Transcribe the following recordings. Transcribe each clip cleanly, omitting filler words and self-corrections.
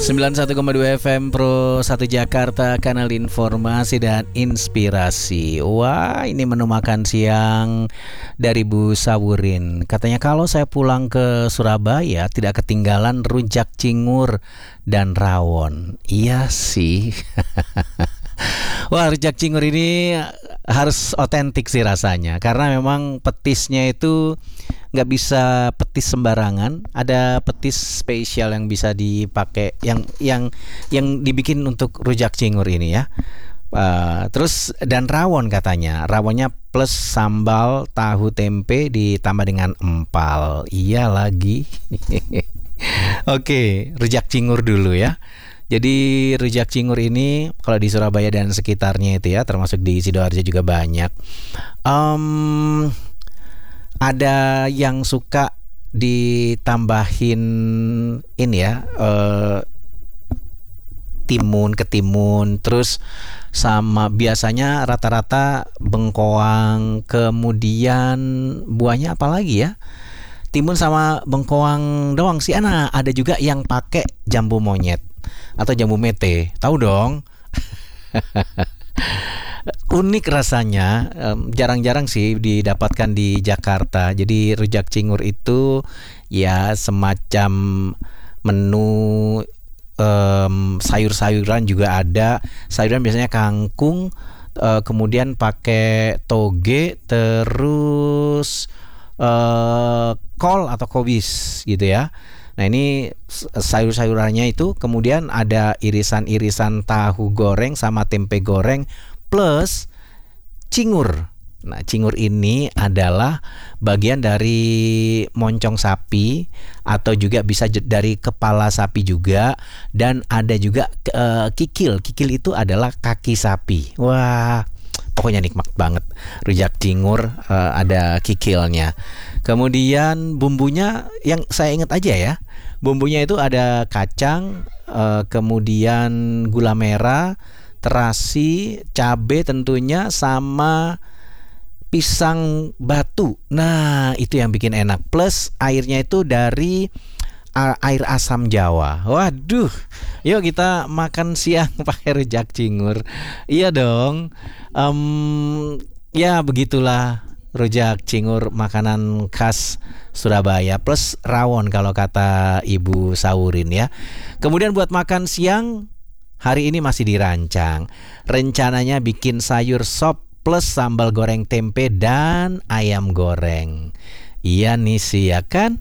91,2 FM Pro 1 Jakarta, kanal informasi dan inspirasi. Wah, ini menu makan siang dari Bu Sawurin. Katanya kalau saya pulang ke Surabaya tidak ketinggalan rujak cingur dan rawon. Iya sih. Wah, rujak cingur ini harus otentik sih rasanya, karena memang petisnya itu nggak bisa petis sembarangan. Ada petis spesial yang bisa dipakai, yang dibikin untuk rujak cingur ini ya. Terus dan rawon, katanya rawonnya plus sambal tahu tempe ditambah dengan empal. Iya lagi. Oke, rujak cingur dulu ya. Jadi rujak cingur ini kalau di Surabaya dan sekitarnya itu ya, termasuk di Sidoarjo juga banyak. Ada yang suka ditambahin ini ya, ketimun, terus sama biasanya rata-rata bengkoang, kemudian buahnya apa lagi ya? Timun sama bengkoang doang sih. Ada juga yang pakai jambu monyet atau jambu mete, tahu dong. Unik rasanya, jarang-jarang sih didapatkan di Jakarta. Jadi rujak cingur itu ya semacam menu, sayur-sayuran juga ada. Sayuran biasanya kangkung, kemudian pakai toge, terus kol atau kobis gitu ya. Nah, ini sayur-sayurannya itu, kemudian ada irisan-irisan tahu goreng sama tempe goreng plus cingur. Nah, cingur ini adalah bagian dari moncong sapi atau juga bisa dari kepala sapi juga, dan ada juga kikil. Kikil itu adalah kaki sapi. Wah, pokoknya nikmat banget rujak cingur, ada kikilnya. Kemudian bumbunya yang saya ingat aja ya, bumbunya itu ada kacang, kemudian gula merah, terasi, cabai tentunya, sama pisang batu. Nah, itu yang bikin enak. Plus airnya itu dari air asam Jawa. Waduh, yuk kita makan siang pakai rujak cingur. Iya dong. Ya begitulah rujak cingur, makanan khas Surabaya plus rawon kalau kata Ibu Sawurin ya. Kemudian buat makan siang hari ini masih dirancang. Rencananya bikin sayur sop plus sambal goreng tempe dan ayam goreng. Iya nih sih ya kan?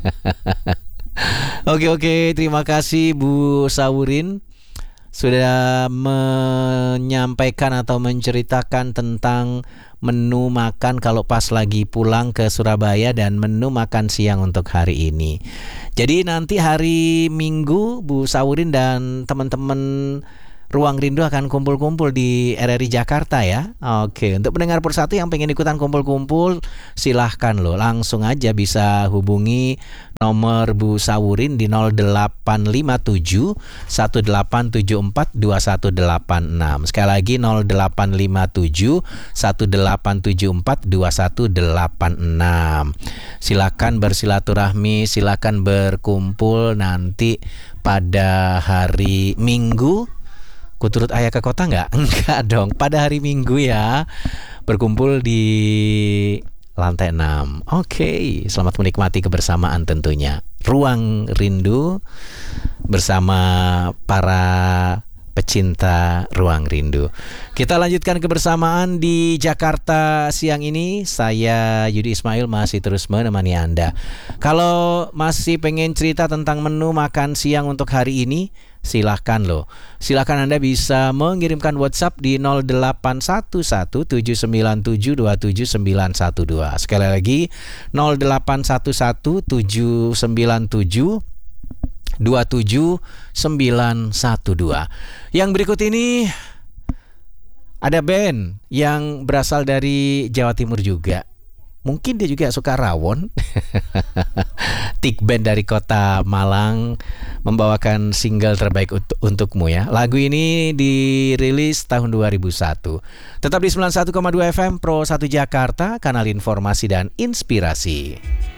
Oke, terima kasih Bu Sawurin sudah menyampaikan atau menceritakan tentang menu makan kalau pas lagi pulang ke Surabaya dan menu makan siang untuk hari ini. Jadi nanti hari Minggu Bu Sawurin dan teman-teman Ruang Rindu akan kumpul-kumpul di RRI Jakarta ya. Oke, untuk pendengar Persatu yang pengen ikutan kumpul-kumpul, silahkan loh, langsung aja bisa hubungi nomor Bu Sawurin di 0857 1874 2186. Sekali lagi 0857 1874 2186. Silakan bersilaturahmi, silakan berkumpul nanti pada hari Minggu. Kuturut ayah ke kota nggak? Enggak dong, pada hari Minggu ya, berkumpul di lantai 6. Oke, selamat menikmati kebersamaan tentunya. Ruang Rindu bersama para pecinta Ruang Rindu. Kita lanjutkan kebersamaan di Jakarta siang ini. Saya Yudi Ismail masih terus menemani Anda. Kalau masih pengen cerita tentang menu makan siang untuk hari ini, silahkan loh. Silahkan Anda bisa mengirimkan WhatsApp di 081179727912. Sekali lagi 08117727912. Yang berikut ini ada band yang berasal dari Jawa Timur juga. Mungkin dia juga suka rawon. Tik Band dari kota Malang membawakan single terbaik untukmu ya. Lagu ini dirilis tahun 2001. Tetap di 91,2 FM Pro 1 Jakarta, kanal informasi dan inspirasi.